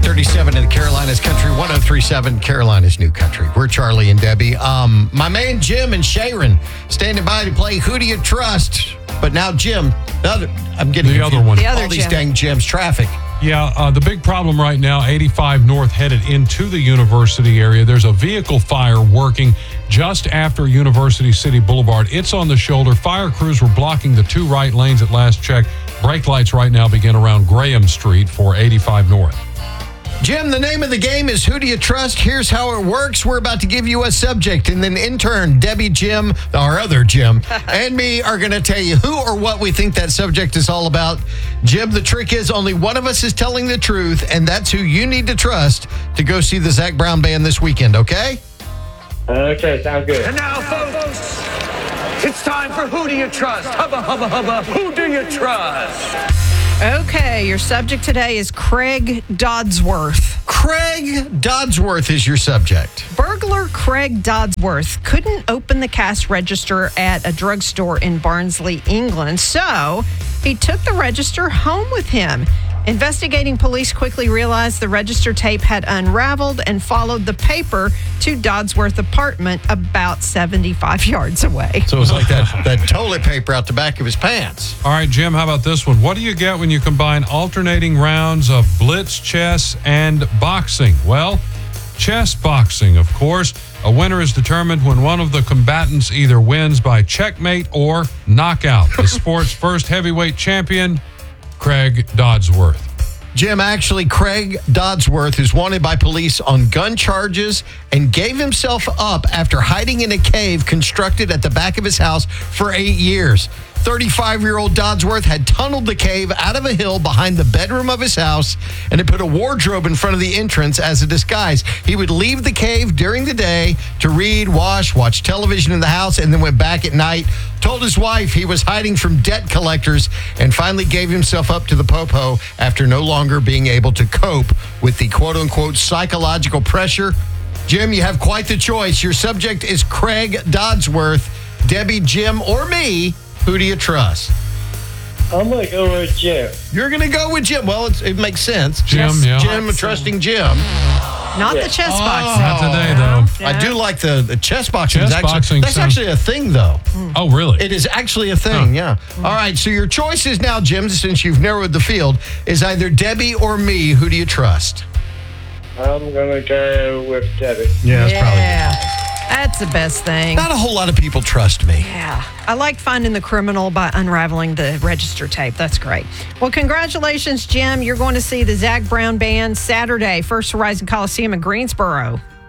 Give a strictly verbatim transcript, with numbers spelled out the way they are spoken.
thirty-seven in the Carolinas Country, one oh three point seven Carolinas New Country. We're Charlie and Debbie. Um, my man Jim and Sharon standing by to play Who Do You Trust? But now Jim, the other, I'm getting The confused. other one. The other All these Jim. dang Jims, traffic. Yeah, uh, the big problem right now, eighty-five North headed into the University area. There's a vehicle fire working just after University City Boulevard. It's on the shoulder. Fire crews were blocking the two right lanes at last check. Brake lights right now begin around Graham Street for eighty-five North. Jim, the name of the game is Who Do You Trust? Here's how it works. We're about to give you a subject, and then intern Debbie, Jim, our other Jim, and me are going to tell you who or what we think that subject is all about. Jim, the trick is only one of us is telling the truth, and that's who you need to trust to go see the Zac Brown Band this weekend, okay? Okay, sounds good. And now, folks, it's time for Who Do You Trust? Hubba, hubba, hubba. Who do you trust? Okay, your subject today is Craig Dodsworth. Craig Dodsworth is your subject. Burglar Craig Dodsworth couldn't open the cash register at a drugstore in Barnsley, England, so he took the register home with him. Investigating police quickly realized the register tape had unraveled and followed the paper to Dodsworth's apartment about seventy-five yards away. So it was like that, that toilet paper out the back of his pants. All right, Jim, how about this one? What do you get when you combine alternating rounds of blitz, chess, and boxing? Well, chess boxing, of course. A winner is determined when one of the combatants either wins by checkmate or knockout. The sport's first heavyweight champion, Craig Dodsworth. Jim, actually, Craig Dodsworth is wanted by police on gun charges and gave himself up after hiding in a cave constructed at the back of his house for eight years. thirty-five-year-old Dodsworth had tunneled the cave out of a hill behind the bedroom of his house and had put a wardrobe in front of the entrance as a disguise. He would leave the cave during the day to read, wash, watch television in the house, and then went back at night. Told his wife he was hiding from debt collectors and finally gave himself up to the popo after no longer being able to cope with the quote-unquote psychological pressure. Jim, you have quite the choice. Your subject is Craig Dodsworth. Debbie, Jim, or me, who do you trust? I'm going to go with Jim. You're going to go with Jim. Well, it's, it makes sense. Jim, Chess yeah. Jim, boxing. trusting Jim. Not the chess boxing. Not today, though. I do like the, the chess boxing. Chess actually, boxing That's sounds- actually a thing, though. Oh, really? It is actually a thing, yeah. All right, so your choices now, Jim, since you've narrowed the field, is either Debbie or me. Who do you trust? I'm going to go with Debbie. Yeah, that's Yeah, that's the best thing. Not a whole lot of people trust me. Yeah, I like finding the criminal by unraveling the register tape. That's great. Well, congratulations, Jim. You're going to see the Zac Brown Band Saturday, First Horizon Coliseum in Greensboro.